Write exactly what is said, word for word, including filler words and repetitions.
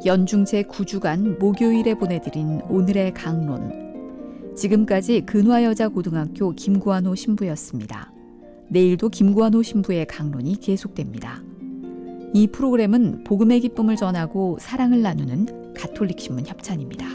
연중 제구 주간 목요일에 보내드린 오늘의 강론. 지금까지 근화여자고등학교 김구한호 신부였습니다. 내일도 김구한호 신부의 강론이 계속됩니다. 이 프로그램은 복음의 기쁨을 전하고 사랑을 나누는 가톨릭 신문 협찬입니다.